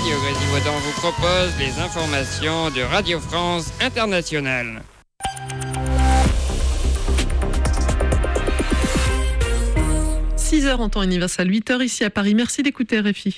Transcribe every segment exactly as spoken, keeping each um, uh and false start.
Radio Grésilvaudan vous propose les informations de Radio France Internationale. six heures en temps universel, huit heures ici à Paris. Merci d'écouter R F I.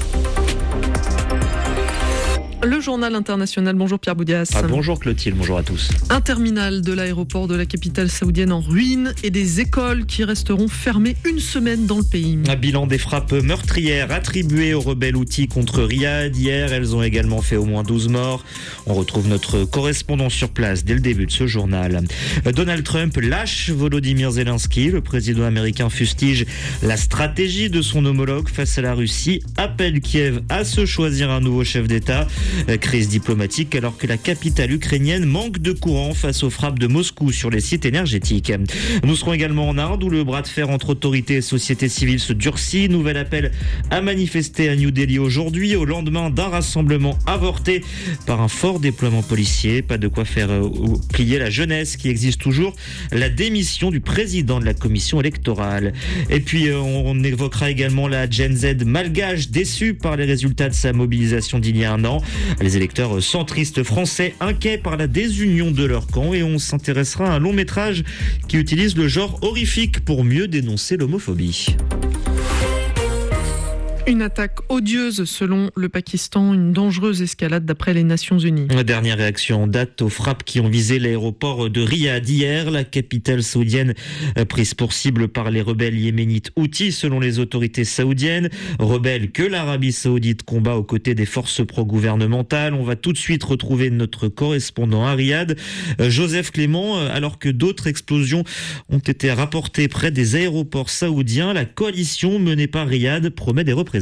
Le journal international. Bonjour Pierre Boudias. Ah, bonjour Clotilde, bonjour à tous. Un terminal de l'aéroport de la capitale saoudienne en ruine et des écoles qui resteront fermées une semaine dans le pays. Un bilan des frappes meurtrières attribuées aux rebelles Houthis contre Riyad. Hier, elles ont également fait au moins douze morts. On retrouve notre correspondant sur place dès le début de ce journal. Donald Trump lâche Volodymyr Zelensky. Le président américain fustige la stratégie de son homologue face à la Russie. Appelle Kiev à se choisir un nouveau chef d'État. Crise diplomatique alors que la capitale ukrainienne manque de courant face aux frappes de Moscou sur les sites énergétiques. Nous serons également en Inde où le bras de fer entre autorités et société civile se durcit. Nouvel appel à manifester à New Delhi aujourd'hui au lendemain d'un rassemblement avorté par un fort déploiement policier. Pas de quoi faire plier la jeunesse qui exige toujours la démission du président de la commission électorale. Et puis on évoquera également la Gen Z malgache déçue par les résultats de sa mobilisation d'il y a un an. Les électeurs centristes français inquiets par la désunion de leur camp et on s'intéressera à un long métrage qui utilise le genre horrifique pour mieux dénoncer l'homophobie. Une attaque odieuse selon le Pakistan, une dangereuse escalade d'après les Nations Unies. La dernière réaction en date aux frappes qui ont visé l'aéroport de Riyad hier, la capitale saoudienne prise pour cible par les rebelles yéménites Houthis selon les autorités saoudiennes, rebelles que l'Arabie saoudite combat aux côtés des forces pro-gouvernementales. On va tout de suite retrouver notre correspondant à Riyad, Joseph Clément, alors que d'autres explosions ont été rapportées près des aéroports saoudiens. La coalition menée par Riyad promet des représailles.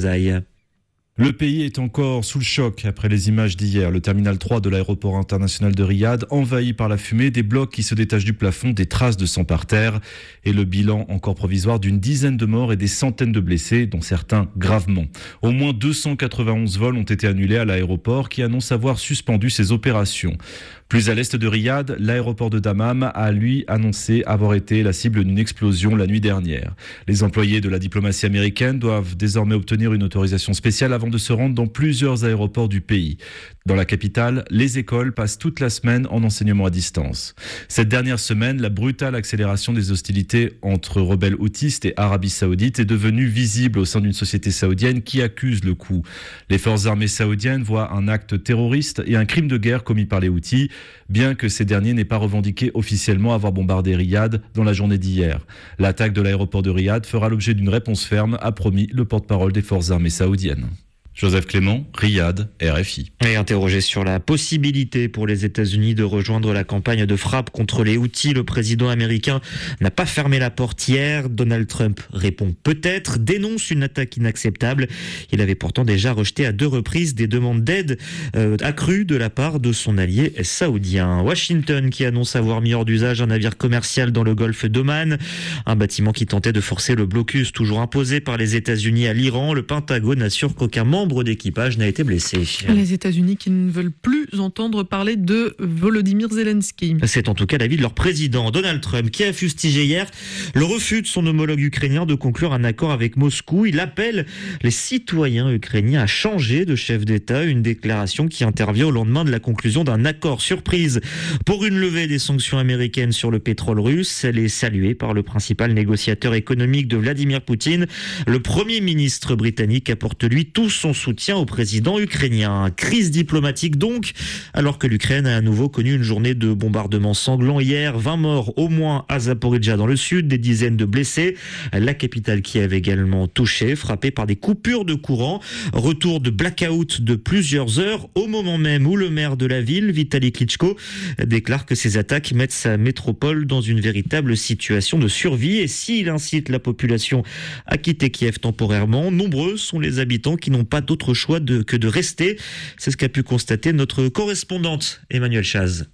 Le pays est encore sous le choc après les images d'hier. Le terminal trois de l'aéroport international de Riyad, envahi par la fumée, des blocs qui se détachent du plafond, des traces de sang par terre et le bilan encore provisoire d'une dizaine de morts et des centaines de blessés, dont certains gravement. Au moins deux cent quatre-vingt-onze vols ont été annulés à l'aéroport qui annonce avoir suspendu ses opérations. Plus à l'est de Riyad, l'aéroport de Dammam a lui annoncé avoir été la cible d'une explosion la nuit dernière. Les employés de la diplomatie américaine doivent désormais obtenir une autorisation spéciale avant de se rendre dans plusieurs aéroports du pays. Dans la capitale, les écoles passent toute la semaine en enseignement à distance. Cette dernière semaine, la brutale accélération des hostilités entre rebelles houthistes et Arabie saoudite est devenue visible au sein d'une société saoudienne qui accuse le coup. Les forces armées saoudiennes voient un acte terroriste et un crime de guerre commis par les Houthis, bien que ces derniers n'aient pas revendiqué officiellement avoir bombardé Riyad dans la journée d'hier. L'attaque de l'aéroport de Riyad fera l'objet d'une réponse ferme, a promis le porte-parole des forces armées saoudiennes. Joseph Clément, Riyad, R F I. Et interrogé sur la possibilité pour les États-Unis de rejoindre la campagne de frappe contre les Houthis, le président américain n'a pas fermé la porte hier. Donald Trump répond peut-être, dénonce une attaque inacceptable. Il avait pourtant déjà rejeté à deux reprises des demandes d'aide euh, accrues de la part de son allié saoudien. Washington qui annonce avoir mis hors d'usage un navire commercial dans le golfe d'Oman, un bâtiment qui tentait de forcer le blocus toujours imposé par les États-Unis à l'Iran. Le Pentagone assure qu'aucun membre d'équipage n'a été blessé. Les États-Unis qui ne veulent plus entendre parler de Volodymyr Zelensky. C'est en tout cas l'avis de leur président, Donald Trump, qui a fustigé hier le refus de son homologue ukrainien de conclure un accord avec Moscou. Il appelle les citoyens ukrainiens à changer de chef d'État, une déclaration qui intervient au lendemain de la conclusion d'un accord surprise pour une levée des sanctions américaines sur le pétrole russe. Elle est saluée par le principal négociateur économique de Vladimir Poutine. Le Premier ministre britannique apporte lui tout son soutien au président ukrainien. Crise diplomatique donc, alors que l'Ukraine a à nouveau connu une journée de bombardements sanglants hier. vingt morts au moins à Zaporijjia dans le sud, des dizaines de blessés. La capitale Kiev également touchée, frappée par des coupures de courant. Retour de blackout de plusieurs heures au moment même où le maire de la ville, Vitali Klitschko, déclare que ces attaques mettent sa métropole dans une véritable situation de survie. Et s'il incite la population à quitter Kiev temporairement, nombreux sont les habitants qui n'ont pas d'autre choix de, que de rester. C'est ce qu'a pu constater notre correspondante Emmanuel Chaz.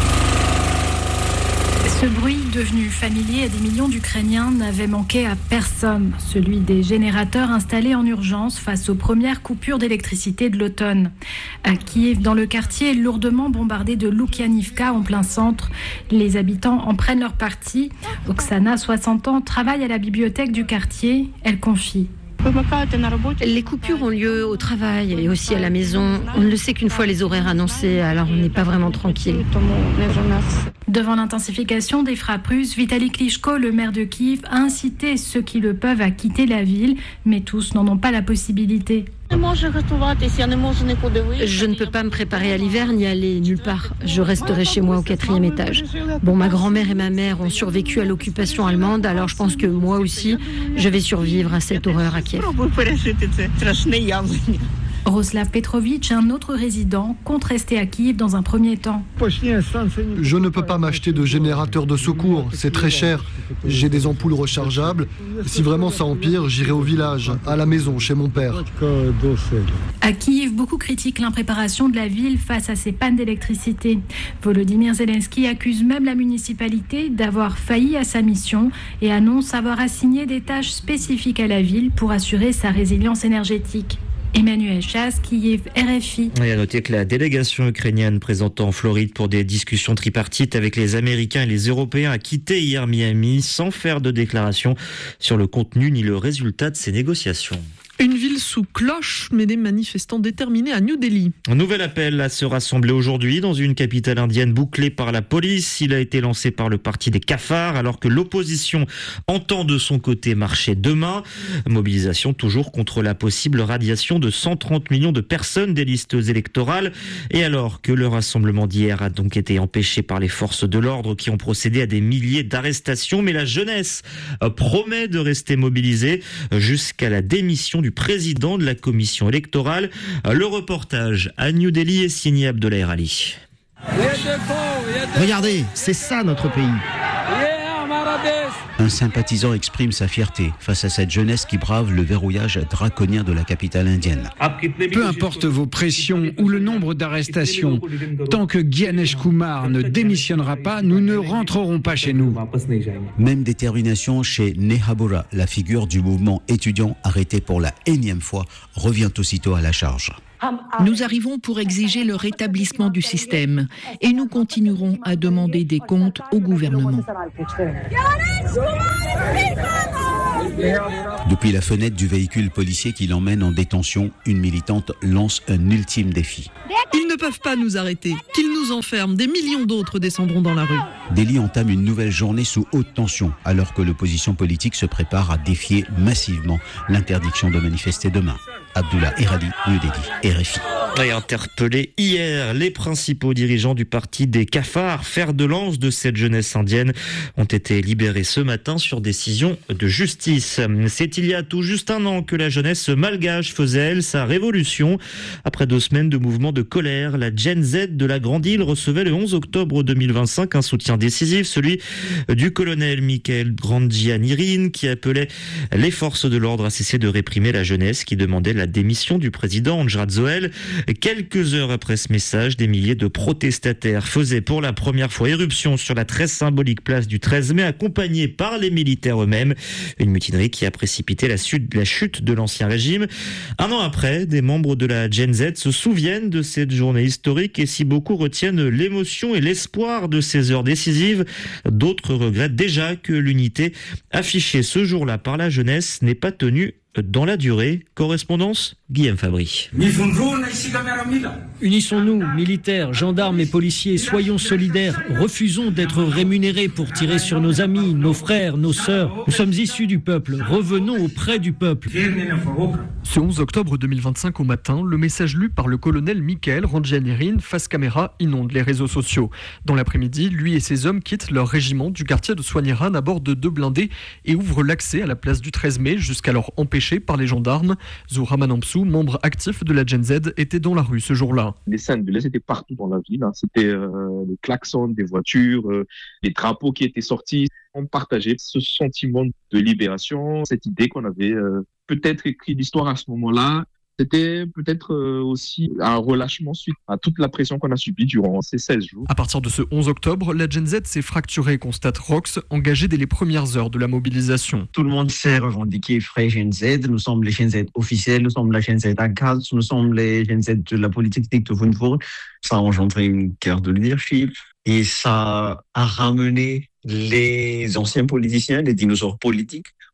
Ce bruit devenu familier à des millions d'Ukrainiens n'avait manqué à personne, celui des générateurs installés en urgence face aux premières coupures d'électricité de l'automne. À Kiev, dans le quartier lourdement bombardé de Loukianivka en plein centre, les habitants en prennent leur parti. Oksana, soixante ans, travaille à la bibliothèque du quartier. Elle confie. Les coupures ont lieu au travail et aussi à la maison. On ne le sait qu'une fois les horaires annoncés, alors on n'est pas vraiment tranquille. Devant l'intensification des frappes russes, Vitali Klitschko, le maire de Kiev, a incité ceux qui le peuvent à quitter la ville, mais tous n'en ont pas la possibilité. Je ne peux pas me préparer à l'hiver ni aller nulle part. Je resterai chez moi au quatrième étage. Bon, ma grand-mère et ma mère ont survécu à l'occupation allemande, alors je pense que moi aussi, je vais survivre à cette horreur à Kiev. Roslav Petrovitch, un autre résident, compte rester à Kiev dans un premier temps. Je ne peux pas m'acheter de générateur de secours, c'est très cher. J'ai des ampoules rechargeables. Si vraiment ça empire, j'irai au village, à la maison, chez mon père. À Kiev, beaucoup critiquent l'impréparation de la ville face à ces pannes d'électricité. Volodymyr Zelensky accuse même la municipalité d'avoir failli à sa mission et annonce avoir assigné des tâches spécifiques à la ville pour assurer sa résilience énergétique. Emmanuel Chasse, Kiev, R F I. Et à noter que la délégation ukrainienne présente en Floride pour des discussions tripartites avec les Américains et les Européens a quitté hier Miami sans faire de déclaration sur le contenu ni le résultat de ces négociations. Une ville sous cloche, mais des manifestants déterminés à New Delhi. Un nouvel appel à se rassembler aujourd'hui dans une capitale indienne bouclée par la police. Il a été lancé par le parti des cafards alors que l'opposition entend de son côté marcher demain. Mobilisation toujours contre la possible radiation de cent trente millions de personnes des listes électorales. Et alors que le rassemblement d'hier a donc été empêché par les forces de l'ordre qui ont procédé à des milliers d'arrestations. Mais la jeunesse promet de rester mobilisée jusqu'à la démission du président de la commission électorale. Le reportage à New Delhi est signé Abdoulaye Ali. Regardez, c'est ça notre pays. Un sympathisant exprime sa fierté face à cette jeunesse qui brave le verrouillage draconien de la capitale indienne. Peu importe vos pressions ou le nombre d'arrestations, tant que Gyanesh Kumar ne démissionnera pas, nous ne rentrerons pas chez nous. Même détermination chez Neha Bora, la figure du mouvement étudiant arrêté pour la énième fois, revient aussitôt à la charge. Nous arrivons pour exiger le rétablissement du système et nous continuerons à demander des comptes au gouvernement. Depuis la fenêtre du véhicule policier qui l'emmène en détention, une militante lance un ultime défi. Ils ne peuvent pas nous arrêter, qu'ils nous enferment, des millions d'autres descendront dans la rue. Delhi entame une nouvelle journée sous haute tension, alors que l'opposition politique se prépare à défier massivement l'interdiction de manifester demain. Abdullah Erali, New Delhi, R F I. Et interpellé hier, les principaux dirigeants du parti des cafards, fer de lance de cette jeunesse indienne, ont été libérés ce matin sur décision de justice. C'est il y a tout juste un an que la jeunesse malgache faisait, elle, sa révolution. Après deux semaines de mouvements de colère, la Gen Z de la Grande Île recevait le onze octobre deux mille vingt-cinq un soutien décisif, celui du colonel Michael Grandjianirin, qui appelait les forces de l'ordre à cesser de réprimer la jeunesse, qui demandait la démission du président Andrzej Zoel. Quelques heures après ce message, des milliers de protestataires faisaient pour la première fois éruption sur la très symbolique place du treize mai, accompagnés par les militaires eux-mêmes. Une mutinerie qui a précipité la chute de l'ancien régime. Un an après, des membres de la Gen Z se souviennent de cette journée historique et si beaucoup retiennent l'émotion et l'espoir de ces heures décisives, d'autres regrettent déjà que l'unité affichée ce jour-là par la jeunesse n'ait pas tenu dans la durée. Correspondance, Guillaume Fabry. Unissons-nous, militaires, gendarmes et policiers, soyons solidaires, refusons d'être rémunérés pour tirer sur nos amis, nos frères, nos sœurs. Nous sommes issus du peuple, revenons auprès du peuple. Ce onze octobre deux mille vingt-cinq au matin, le message lu par le colonel Michael Grandjianirin face caméra inonde les réseaux sociaux. Dans l'après-midi, lui et ses hommes quittent leur régiment du quartier de Soigniran à bord de deux blindés et ouvrent l'accès à la place du treize mai, jusqu'alors empêché par les gendarmes. Zoura Manampsou, membre actif de la Gen Z, était dans la rue ce jour-là. Les scènes de l'aise étaient partout dans la ville. Hein. C'était euh, le klaxon des voitures, euh, les drapeaux qui étaient sortis. On partageait ce sentiment de libération, cette idée qu'on avait euh, peut-être écrit l'histoire à ce moment-là. C'était peut-être euh, aussi un relâchement suite à toute la pression qu'on a subie durant ces seize jours. À partir de ce onze octobre, la Gen Z s'est fracturée, constate Rox, engagée dès les premières heures de la mobilisation. Tout le monde s'est revendiqué frais Gen Z. Nous sommes les Gen Z officiels, nous sommes la Gen Z en cas, nous sommes les Gen Z de la politique dictaphone. Ça a engendré une guerre de leadership et ça a ramené les anciens politiciens, les dinosaures politiques,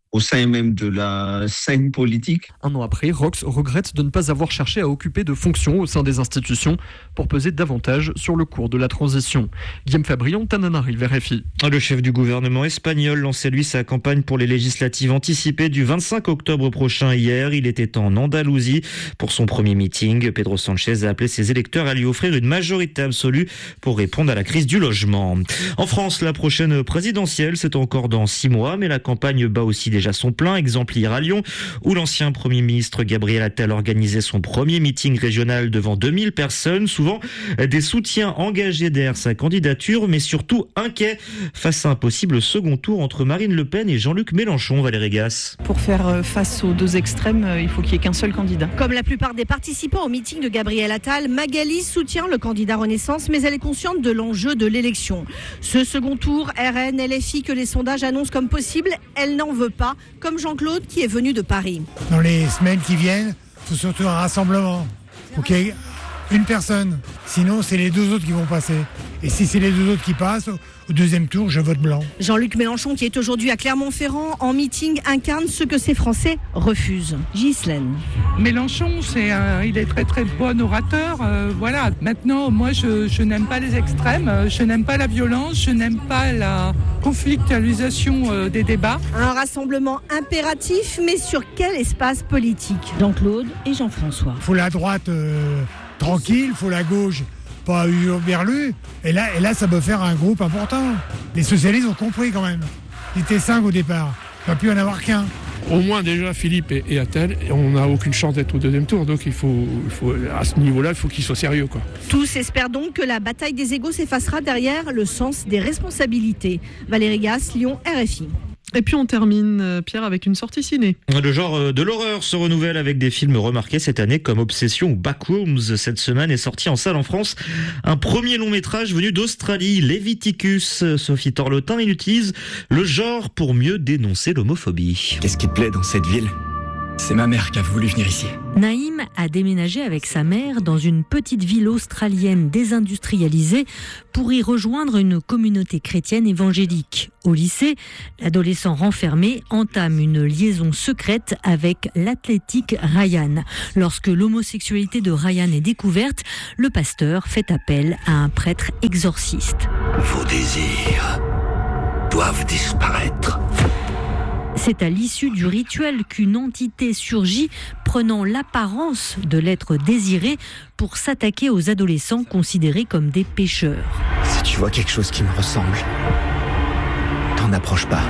au sein même de la scène politique. Un an après, Rox regrette de ne pas avoir cherché à occuper de fonctions au sein des institutions pour peser davantage sur le cours de la transition. Guillaume Fabrion, Tananarive, R F I. Le chef du gouvernement espagnol lançait lui sa campagne pour les législatives anticipées du vingt-cinq octobre prochain hier. Il était en Andalousie pour son premier meeting. Pedro Sanchez a appelé ses électeurs à lui offrir une majorité absolue pour répondre à la crise du logement. En France, la prochaine présidentielle, c'est encore dans six mois, mais la campagne bat aussi déjà son plein. Exemple hier à Lyon, où l'ancien Premier ministre Gabriel Attal organisait son premier meeting régional devant deux mille personnes, souvent des soutiens engagés derrière sa candidature, mais surtout inquiets face à un possible second tour entre Marine Le Pen et Jean-Luc Mélenchon. Valérie Gasse. Pour faire face aux deux extrêmes, il faut qu'il n'y ait qu'un seul candidat. Comme la plupart des participants au meeting de Gabriel Attal, Magali soutient le candidat Renaissance, mais elle est consciente de l'enjeu de l'élection. Ce second tour, R N, L F I, que les sondages annoncent comme possible, elle n'en veut pas, comme Jean-Claude qui est venu de Paris. Dans les semaines qui viennent, il faut surtout un rassemblement. Ok, une personne. Sinon, c'est les deux autres qui vont passer. Et si c'est les deux autres qui passent, au deuxième tour, je vote blanc. Jean-Luc Mélenchon, qui est aujourd'hui à Clermont-Ferrand, en meeting, incarne ce que ces Français refusent. Ghislaine. Mélenchon, c'est un, il est très très bon orateur. Euh, voilà. Maintenant, moi, je, je n'aime pas les extrêmes. Je n'aime pas la violence. Je n'aime pas la conflictualisation euh, des débats. Un rassemblement impératif, mais sur quel espace politique? Jean-Claude et Jean-François. Il faut la droite euh, tranquille, il faut la gauche pas hurlu. Et là, et là, ça peut faire un groupe important. Les socialistes ont compris quand même. Ils étaient cinq au départ. Il ne va plus en avoir qu'un. Au moins déjà Philippe et, et Attal, on n'a aucune chance d'être au deuxième tour, donc il faut, il faut à ce niveau-là, il faut qu'ils soient sérieux, quoi. Tous espèrent donc que la bataille des égos s'effacera derrière le sens des responsabilités. Valérie Gasse, Lyon, R F I. Et puis on termine, Pierre, avec une sortie ciné. Le genre de l'horreur se renouvelle avec des films remarqués cette année comme Obsession ou Backrooms. Cette semaine est sorti en salle en France un premier long métrage venu d'Australie, Leviticus. Sophie Torlotin, il utilise le genre pour mieux dénoncer l'homophobie. Qu'est-ce qui te plaît dans cette ville ? C'est ma mère qui a voulu venir ici. Naïm a déménagé avec sa mère dans une petite ville australienne désindustrialisée pour y rejoindre une communauté chrétienne évangélique. Au lycée, l'adolescent renfermé entame une liaison secrète avec l'athlétique Ryan. Lorsque l'homosexualité de Ryan est découverte, le pasteur fait appel à un prêtre exorciste. Vos désirs doivent disparaître. C'est à l'issue du rituel qu'une entité surgit, prenant l'apparence de l'être désiré pour s'attaquer aux adolescents considérés comme des pécheurs. Si tu vois quelque chose qui me ressemble, t'en approche pas.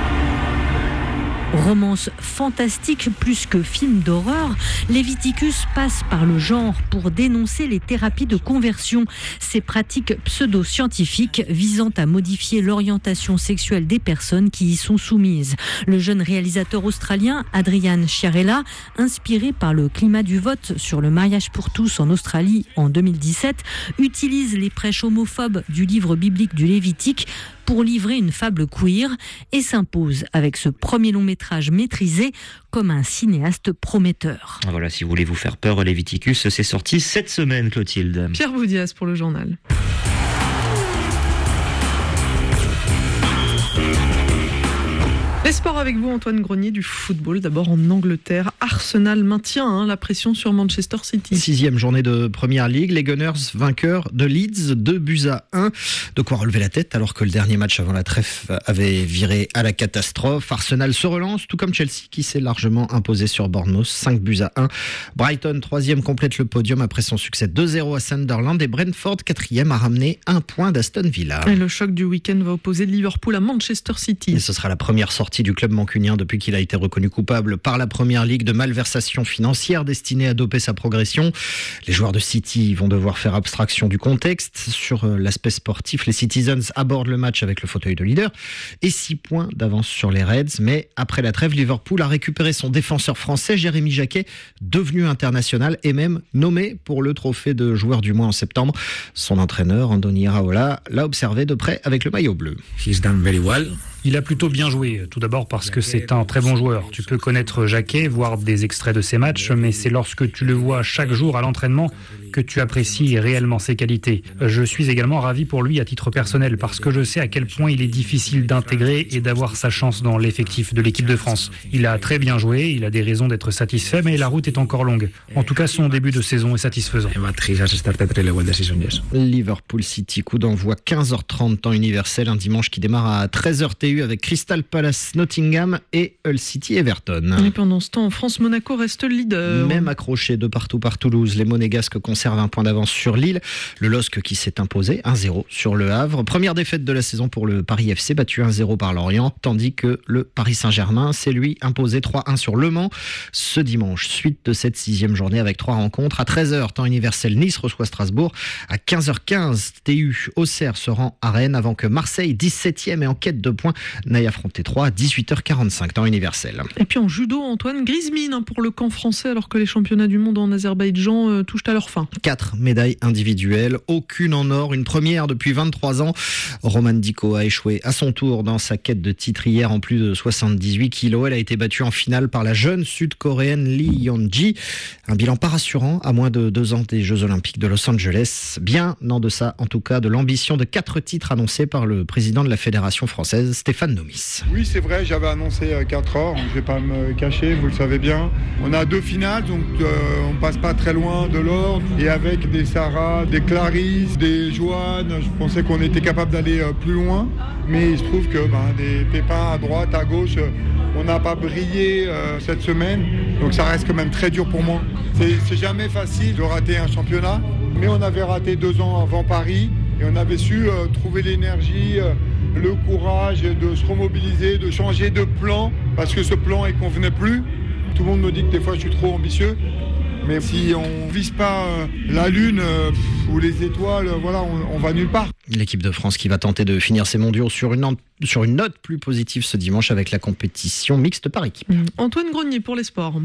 Romance fantastique plus que film d'horreur, Leviticus passe par le genre pour dénoncer les thérapies de conversion, ces pratiques pseudo-scientifiques visant à modifier l'orientation sexuelle des personnes qui y sont soumises. Le jeune réalisateur australien Adrian Chiarella, inspiré par le climat du vote sur le mariage pour tous en Australie en deux mille dix-sept, utilise les prêches homophobes du livre biblique du Lévitique pour livrer une fable queer et s'impose avec ce premier long métrage maîtrisé comme un cinéaste prometteur. Voilà, si vous voulez vous faire peur, Leviticus, c'est sorti cette semaine, Clotilde. Pierre Boudias pour le journal. Les sports avec vous, Antoine Grenier, du football. D'abord en Angleterre, Arsenal maintient hein, la pression sur Manchester City. Sixième journée de Premier League, les Gunners vainqueurs de Leeds, deux buts à un. De quoi relever la tête alors que le dernier match avant la trêve avait viré à la catastrophe. Arsenal se relance, tout comme Chelsea qui s'est largement imposé sur Bournemouth, cinq buts à un. Brighton, troisième, complète le podium après son succès deux zéro à Sunderland. Et Brentford, quatrième, a ramené un point d'Aston Villa. Et le choc du week-end va opposer Liverpool à Manchester City. Et ce sera la première sortie du club mancunien depuis qu'il a été reconnu coupable par la Première Ligue de malversation financière destinée à doper sa progression. Les joueurs de City vont devoir faire abstraction du contexte. Sur l'aspect sportif, les Citizens abordent le match avec le fauteuil de leader et six points d'avance sur les Reds. Mais après la trêve, Liverpool a récupéré son défenseur français, Jérémy Jacquet, devenu international et même nommé pour le trophée de joueur du mois en septembre. Son entraîneur, Andoni Iraola, l'a observé de près avec le maillot bleu. He's done very well. Il a plutôt bien joué, tout d'abord parce que c'est un très bon joueur. Tu peux connaître Jacquet, voir des extraits de ses matchs, mais c'est lorsque tu le vois chaque jour à l'entraînement que tu apprécies réellement ses qualités. Je suis également ravi pour lui à titre personnel parce que je sais à quel point il est difficile d'intégrer et d'avoir sa chance dans l'effectif de l'équipe de France. Il a très bien joué, il a des raisons d'être satisfait, mais la route est encore longue. En tout cas, son début de saison est satisfaisant. Liverpool City, coup d'envoi quinze heures trente temps universel, un dimanche qui démarre à treize heures T U avec Crystal Palace Nottingham et Hull City Everton. Et pendant ce temps, en France, Monaco reste leader. Même accroché de partout par Toulouse, les Monégasques conservent un point d'avance sur Lille. Le L O S C qui s'est imposé un zéro sur le Havre. Première défaite de la saison pour le Paris F C, battu un zéro par Lorient, tandis que le Paris Saint-Germain s'est lui imposé trois un sur Le Mans ce dimanche. Suite de cette sixième journée avec trois rencontres. À treize heures, temps universel, Nice reçoit Strasbourg. À quinze heures quinze, T U Auxerre se rend à Rennes avant que Marseille, dix-septième et en quête de points, n'aille affronter Troyes à dix-huit heures quarante-cinq, temps universel. Et puis en judo, Antoine, grise mine pour le camp français alors que les championnats du monde en Azerbaïdjan euh, touchent à leur fin. Quatre médailles individuelles, aucune en or, une première depuis vingt-trois ans. Roman Diko a échoué à son tour dans sa quête de titre hier en plus de soixante-dix-huit kilos. Elle a été battue en finale par la jeune sud-coréenne Lee Yeon-ji. Un bilan pas rassurant à moins de deux ans des Jeux Olympiques de Los Angeles. Bien en deçà, en tout cas, de l'ambition de quatre titres annoncés par le président de la Fédération française, Stéphane Nomis. Oui, c'est vrai, j'avais annoncé quatre or, je ne vais pas me cacher, vous le savez bien. On a deux finales, donc euh, on passe pas très loin de l'or. Et avec des Sarah, des Clarisse, des Joanne, je pensais qu'on était capable d'aller euh, plus loin. Mais il se trouve que ben, des pépins à droite, à gauche, euh, on n'a pas brillé euh, cette semaine. Donc ça reste quand même très dur pour moi. C'est, c'est jamais facile de rater un championnat. Mais on avait raté deux ans avant Paris. Et on avait su euh, trouver l'énergie, euh, le courage de se remobiliser, de changer de plan. Parce que ce plan, il ne convenait plus. Tout le monde me dit que des fois, je suis trop ambitieux. Mais si on ne vise pas euh, la Lune euh, ou les étoiles, euh, voilà, on, on va nulle part. L'équipe de France qui va tenter de finir ses mondiaux sur une, sur une note plus positive ce dimanche avec la compétition mixte par équipe. Mmh. Antoine Grenier pour les sports.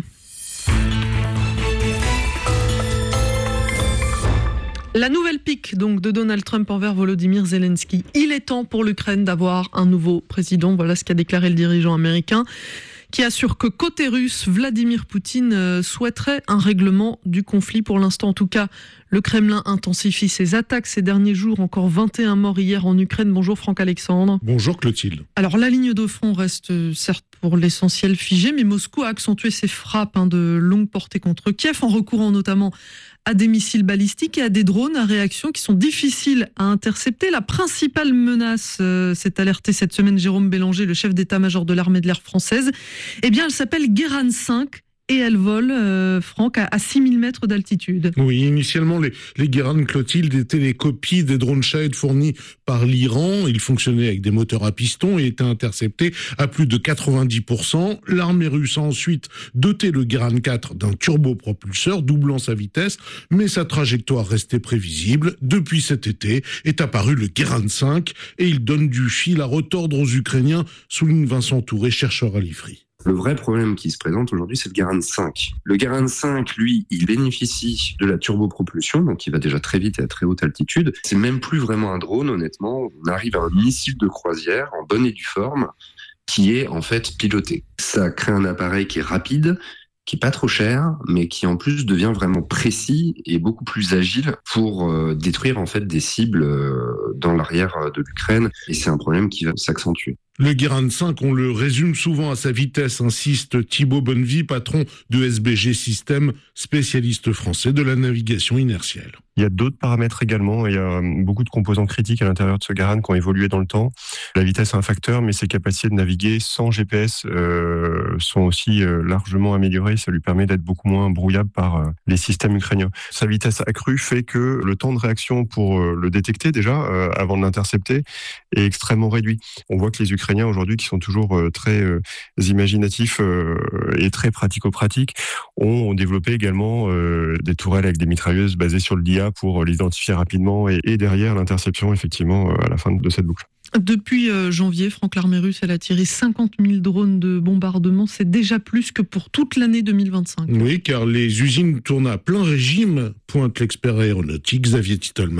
La nouvelle pique donc de Donald Trump envers Volodymyr Zelensky. Il est temps pour l'Ukraine d'avoir un nouveau président. Voilà ce qu'a déclaré le dirigeant américain, qui assure que côté russe, Vladimir Poutine souhaiterait un règlement du conflit. Pour l'instant, en tout cas, le Kremlin intensifie ses attaques ces derniers jours. Encore vingt et un morts hier en Ukraine. Bonjour Franck Alexandre. Bonjour Clotilde. Alors la ligne de front reste certes pour l'essentiel figée, mais Moscou a accentué ses frappes hein, de longue portée contre Kiev en recourant notamment à des missiles balistiques et à des drones à réaction qui sont difficiles à intercepter. La principale menace, euh, s'est alerté cette semaine Jérôme Bélanger, le chef d'état-major de l'armée de l'air française. Eh bien, elle s'appelle Guéran cinq. Et elle vole, euh, Franck, à, à six mille mètres d'altitude. Oui, initialement, les, les Guéran Clotilde étaient les copies des drones Shahed fournis par l'Iran. Ils fonctionnaient avec des moteurs à piston et étaient interceptés à plus de quatre-vingt-dix pour cent. L'armée russe a ensuite doté le Guéran quatre d'un turbopropulseur, doublant sa vitesse, mais sa trajectoire restait prévisible. Depuis cet été, est apparu le Guéran cinq et il donne du fil à retordre aux Ukrainiens, souligne Vincent Touré, chercheur à l'I F R I. Le vrai problème qui se présente aujourd'hui, c'est le Guéran cinq. Le Guéran cinq, lui, il bénéficie de la turbopropulsion, donc il va déjà très vite et à très haute altitude. C'est même plus vraiment un drone, honnêtement. On arrive à un missile de croisière en bonne et due forme qui est en fait piloté. Ça crée un appareil qui est rapide, qui est pas trop cher, mais qui en plus devient vraiment précis et beaucoup plus agile pour euh, détruire en fait des cibles euh, dans l'arrière de l'Ukraine. Et c'est un problème qui va s'accentuer. Le Guéran cinq, on le résume souvent à sa vitesse, insiste Thibaut Bonnevie, patron de S B G System, spécialiste français de la navigation inertielle. Il y a d'autres paramètres également, il y a beaucoup de composants critiques à l'intérieur de ce Guéran qui ont évolué dans le temps. La vitesse est un facteur, mais ses capacités de naviguer sans G P S euh, sont aussi euh, largement améliorées. Ça lui permet d'être beaucoup moins brouillable par euh, les systèmes ukrainiens. Sa vitesse accrue fait que le temps de réaction pour euh, le détecter déjà, euh, avant de l'intercepter, est extrêmement réduit. On voit que les Ukrainiens aujourd'hui, qui sont toujours euh, très euh, imaginatifs euh, et très pratico-pratiques, ont développé également euh, des tourelles avec des mitrailleuses basées sur le D I A pour l'identifier rapidement et, et derrière l'interception effectivement à la fin de cette boucle. Depuis euh, janvier, Franck, l'armée russe elle a tiré cinquante mille drones de bombardement. C'est déjà plus que pour toute l'année deux mille vingt-cinq. Oui, car les usines tournent à plein régime, pointe l'expert aéronautique Xavier Titelman.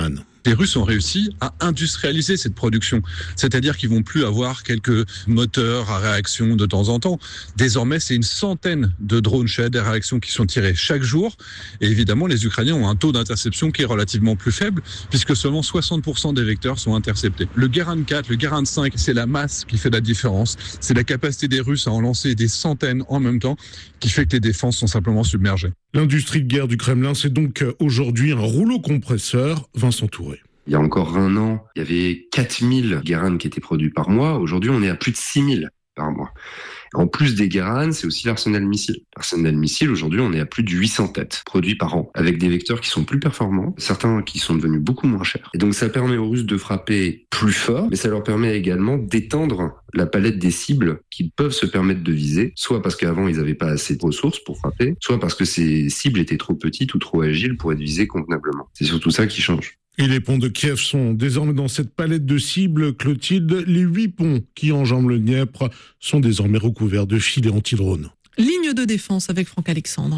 Les Russes ont réussi à industrialiser cette production, c'est-à-dire qu'ils vont plus avoir quelques moteurs à réaction de temps en temps. Désormais, c'est une centaine de drones Shahed à réaction qui sont tirés chaque jour. Et évidemment, les Ukrainiens ont un taux d'interception qui est relativement plus faible, puisque seulement soixante pour cent des vecteurs sont interceptés. Le Garand quatre, le Garand cinq, c'est la masse qui fait la différence. C'est la capacité des Russes à en lancer des centaines en même temps qui fait que les défenses sont simplement submergées. L'industrie de guerre du Kremlin, c'est donc aujourd'hui un rouleau compresseur. Vincent Touré. Il y a encore un an, il y avait quatre mille Garand qui étaient produits par mois. Aujourd'hui, on est à plus de six mille par mois. En plus des Garand, c'est aussi l'arsenal missile. L'arsenal missile, aujourd'hui, on est à plus de huit cents têtes produits par an, avec des vecteurs qui sont plus performants, certains qui sont devenus beaucoup moins chers. Et donc ça permet aux Russes de frapper plus fort, mais ça leur permet également d'étendre la palette des cibles qu'ils peuvent se permettre de viser, soit parce qu'avant ils n'avaient pas assez de ressources pour frapper, soit parce que ces cibles étaient trop petites ou trop agiles pour être visées convenablement. C'est surtout ça qui change. Et les ponts de Kiev sont désormais dans cette palette de cibles, Clotilde. Les huit ponts qui enjambent le Dniepr sont désormais recouverts de filets anti-drones. Ligne de défense avec Franck Alexandre.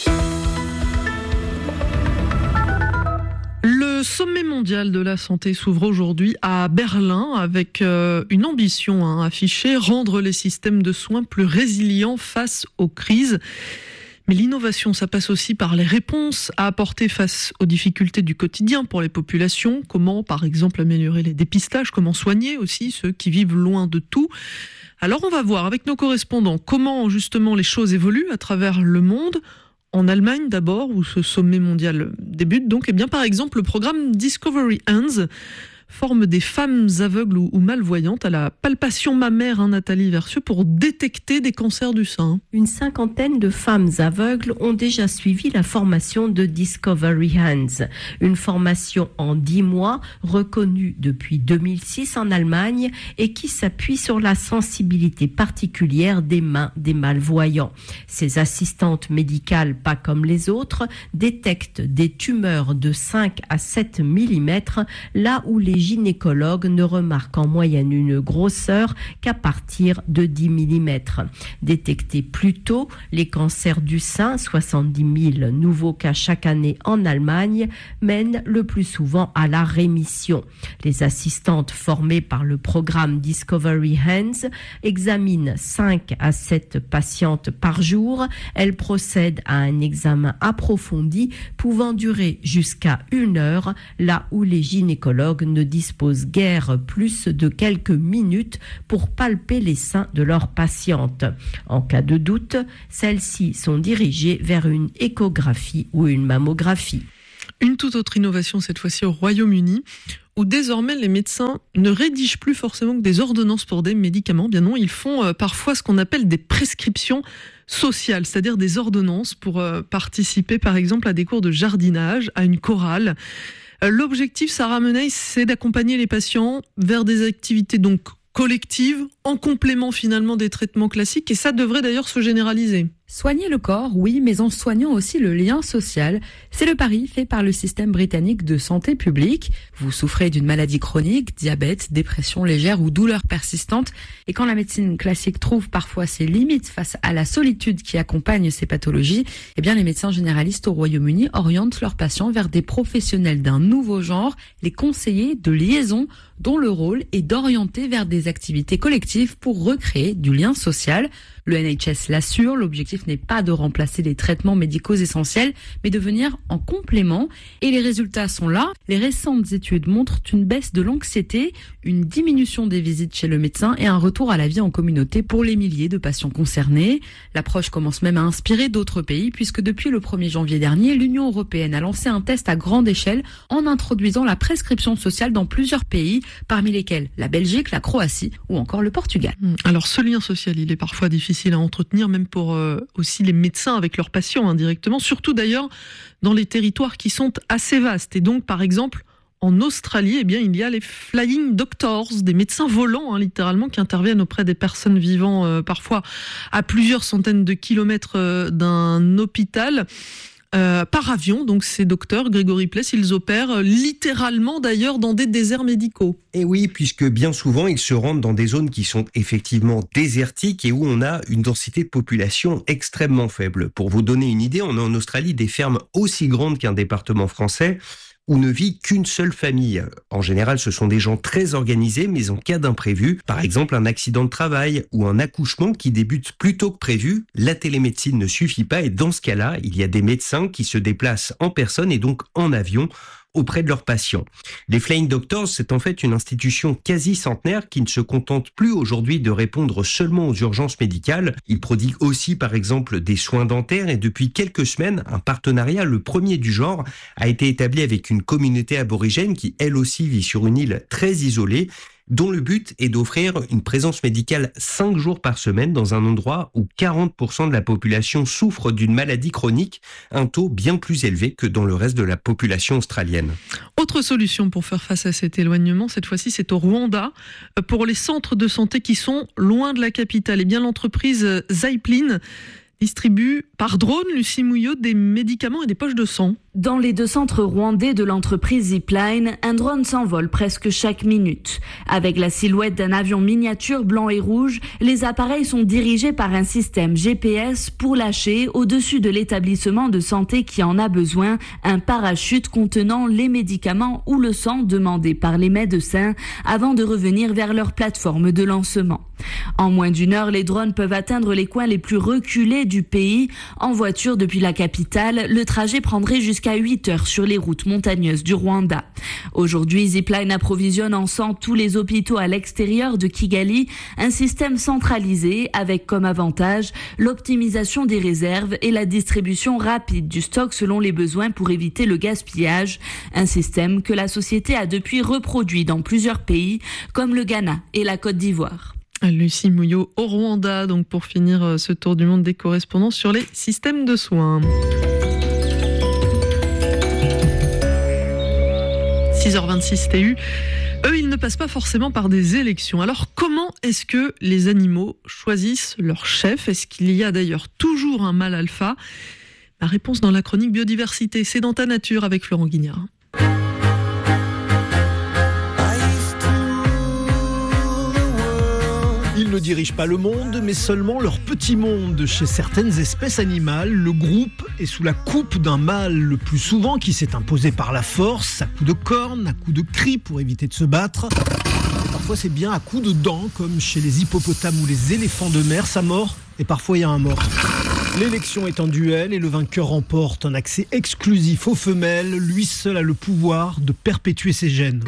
Le sommet mondial de la santé s'ouvre aujourd'hui à Berlin avec euh, une ambition hein, affichée, rendre les systèmes de soins plus résilients face aux crises. Mais l'innovation, ça passe aussi par les réponses à apporter face aux difficultés du quotidien pour les populations. Comment, par exemple, améliorer les dépistages, comment soigner aussi ceux qui vivent loin de tout. Alors on va voir avec nos correspondants comment justement les choses évoluent à travers le monde. En Allemagne d'abord, où ce sommet mondial débute donc, eh bien par exemple le programme Discovery Hands forme des femmes aveugles ou malvoyantes à la palpation mammaire, hein, Nathalie Versieux, pour détecter des cancers du sein. Une cinquantaine de femmes aveugles ont déjà suivi la formation de Discovery Hands, une formation en dix mois reconnue depuis deux mille six en Allemagne et qui s'appuie sur la sensibilité particulière des mains des malvoyants. Ces assistantes médicales, pas comme les autres, détectent des tumeurs de cinq à sept millimètres là où les gynécologues ne remarquent en moyenne une grosseur qu'à partir de dix millimètres. Détecter plus tôt les cancers du sein, soixante-dix mille nouveaux cas chaque année en Allemagne, mènent le plus souvent à la rémission. Les assistantes formées par le programme Discovery Hands examinent cinq à sept patientes par jour. Elles procèdent à un examen approfondi pouvant durer jusqu'à une heure, là où les gynécologues ne disposent guère plus de quelques minutes pour palper les seins de leurs patientes. En cas de doute, celles-ci sont dirigées vers une échographie ou une mammographie. Une toute autre innovation cette fois-ci au Royaume-Uni, où désormais les médecins ne rédigent plus forcément que des ordonnances pour des médicaments. Bien non, ils font euh, parfois ce qu'on appelle des prescriptions sociales, c'est-à-dire des ordonnances pour euh, participer par exemple à des cours de jardinage, à une chorale. L'objectif, Sarah Menei, c'est d'accompagner les patients vers des activités donc collectives, en complément finalement des traitements classiques, et ça devrait d'ailleurs se généraliser. Soigner le corps, oui, mais en soignant aussi le lien social. C'est le pari fait par le système britannique de santé publique. Vous souffrez d'une maladie chronique, diabète, dépression légère ou douleur persistante. Et quand la médecine classique trouve parfois ses limites face à la solitude qui accompagne ces pathologies, eh bien les médecins généralistes au Royaume-Uni orientent leurs patients vers des professionnels d'un nouveau genre, les conseillers de liaison, dont le rôle est d'orienter vers des activités collectives pour recréer du lien social. Le N H S l'assure, l'objectif n'est pas de remplacer les traitements médicaux essentiels, mais de venir en complément. Et les résultats sont là. Les récentes études montrent une baisse de l'anxiété, une diminution des visites chez le médecin et un retour à la vie en communauté pour les milliers de patients concernés. L'approche commence même à inspirer d'autres pays, puisque depuis le premier janvier dernier, l'Union européenne a lancé un test à grande échelle en introduisant la prescription sociale dans plusieurs pays, parmi lesquels la Belgique, la Croatie ou encore le Portugal. Alors ce lien social, il est parfois difficile à entretenir, même pour euh, aussi les médecins avec leurs patients indirectement, surtout d'ailleurs dans les territoires qui sont assez vastes. Et donc, par exemple, en Australie, eh bien, il y a les flying doctors, des médecins volants, hein, littéralement, qui interviennent auprès des personnes vivant euh, parfois à plusieurs centaines de kilomètres euh, d'un hôpital. Euh, par avion, donc ces docteurs, Grégory Pless, ils opèrent littéralement d'ailleurs dans des déserts médicaux. Et oui, puisque bien souvent ils se rendent dans des zones qui sont effectivement désertiques et où on a une densité de population extrêmement faible. Pour vous donner une idée, on a en Australie des fermes aussi grandes qu'un département français, où ne vit qu'une seule famille. En général, ce sont des gens très organisés, mais en cas d'imprévu, par exemple un accident de travail ou un accouchement qui débute plus tôt que prévu, la télémédecine ne suffit pas et dans ce cas-là, il y a des médecins qui se déplacent en personne et donc en avion auprès de leurs patients. Les Flying Doctors, c'est en fait une institution quasi centenaire qui ne se contente plus aujourd'hui de répondre seulement aux urgences médicales. Ils prodiguent aussi, par exemple, des soins dentaires et depuis quelques semaines, un partenariat, le premier du genre, a été établi avec une communauté aborigène qui, elle aussi, vit sur une île très isolée, dont le but est d'offrir une présence médicale cinq jours par semaine dans un endroit où quarante pour cent de la population souffre d'une maladie chronique, un taux bien plus élevé que dans le reste de la population australienne. Autre solution pour faire face à cet éloignement, cette fois-ci c'est au Rwanda, pour les centres de santé qui sont loin de la capitale. Eh bien l'entreprise Zipline distribue par drone, Lucie Mouillot, des médicaments et des poches de sang. Dans les deux centres rwandais de l'entreprise Zipline, un drone s'envole presque chaque minute. Avec la silhouette d'un avion miniature blanc et rouge, les appareils sont dirigés par un système G P S pour lâcher au-dessus de l'établissement de santé qui en a besoin un parachute contenant les médicaments ou le sang demandés par les médecins avant de revenir vers leur plateforme de lancement. En moins d'une heure, les drones peuvent atteindre les coins les plus reculés du pays. En voiture depuis la capitale, le trajet prendrait jusqu'à huit heures sur les routes montagneuses du Rwanda. Aujourd'hui, Zipline approvisionne en sang tous les hôpitaux à l'extérieur de Kigali, un système centralisé avec comme avantage l'optimisation des réserves et la distribution rapide du stock selon les besoins pour éviter le gaspillage, un système que la société a depuis reproduit dans plusieurs pays comme le Ghana et la Côte d'Ivoire. Lucie Mouillot au Rwanda, donc pour finir ce tour du monde des correspondants sur les systèmes de soins. six heures vingt-six T U. Eux, ils ne passent pas forcément par des élections. Alors, comment est-ce que les animaux choisissent leur chef ? Est-ce qu'il y a d'ailleurs toujours un mâle alpha ? La réponse dans la chronique biodiversité, c'est dans Ta Nature avec Florent Guignard. Ils ne dirigent pas le monde, mais seulement leur petit monde. Chez certaines espèces animales, le groupe est sous la coupe d'un mâle, le plus souvent qui s'est imposé par la force, à coups de cornes, à coups de cris pour éviter de se battre. Et parfois c'est bien à coups de dents, comme chez les hippopotames ou les éléphants de mer, ça mord, et parfois il y a un mort. L'élection est un duel et le vainqueur remporte un accès exclusif aux femelles. Lui seul a le pouvoir de perpétuer ses gènes.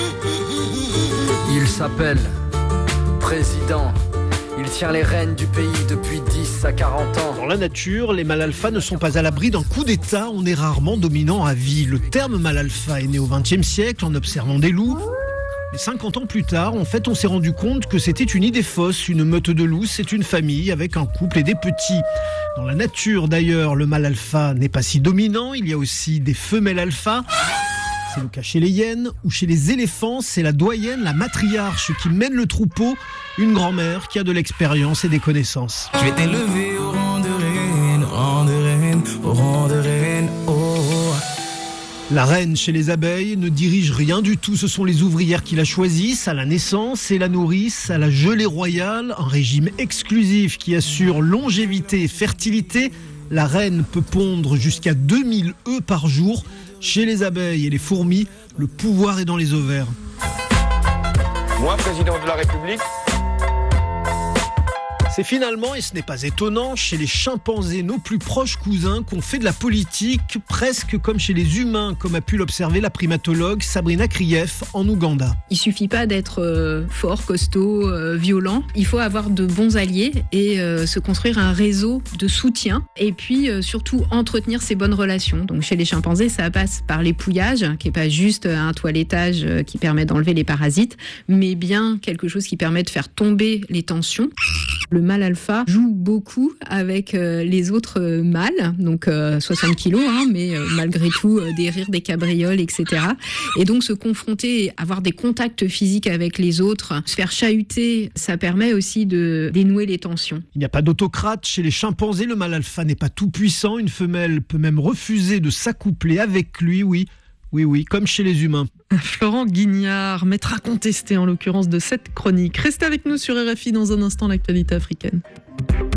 Il s'appelle président. Il tient les rênes du pays depuis dix à quarante ans. Dans la nature, les mâles alpha ne sont pas à l'abri d'un coup d'état. On est rarement dominant à vie. Le terme mâle alpha est né au vingtième siècle en observant des loups. Mais cinquante ans plus tard, en fait, on s'est rendu compte que c'était une idée fausse. Une meute de loups, c'est une famille avec un couple et des petits. Dans la nature, d'ailleurs, le mâle alpha n'est pas si dominant. Il y a aussi des femelles alpha. C'est le cas chez les hyènes ou chez les éléphants. C'est la doyenne, la matriarche qui mène le troupeau. Une grand-mère qui a de l'expérience et des connaissances. Je vais t'élever au rang de reine, rang de reine, au rang de reine, oh. La reine chez les abeilles ne dirige rien du tout. Ce sont les ouvrières qui la choisissent à la naissance et la nourrissent à la gelée royale, un régime exclusif qui assure longévité et fertilité. La reine peut pondre jusqu'à deux mille œufs par jour. Chez les abeilles et les fourmis, le pouvoir est dans les ovaires. Moi, président de la République. C'est finalement, et ce n'est pas étonnant, chez les chimpanzés, nos plus proches cousins, qu'on fait de la politique presque comme chez les humains, comme a pu l'observer la primatologue Sabrina Krief en Ouganda. Il suffit pas d'être euh, fort, costaud, euh, violent. Il faut avoir de bons alliés et euh, se construire un réseau de soutien et puis euh, surtout entretenir ces bonnes relations. Donc chez les chimpanzés, ça passe par l'épouillage, qui est pas juste un toilettage euh, qui permet d'enlever les parasites, mais bien quelque chose qui permet de faire tomber les tensions. Le mâle alpha joue beaucoup avec euh, les autres euh, mâles, donc euh, soixante kilos, hein, mais euh, malgré tout euh, des rires, des cabrioles, et cetera. Et donc se confronter, avoir des contacts physiques avec les autres, se faire chahuter, ça permet aussi de dénouer les tensions. Il n'y a pas d'autocrate chez les chimpanzés, le mâle alpha n'est pas tout puissant, une femelle peut même refuser de s'accoupler avec lui, oui. Oui, oui, comme chez les humains. Florent Guignard, maître incontesté en l'occurrence de cette chronique. Restez avec nous sur R F I dans un instant, l'actualité africaine.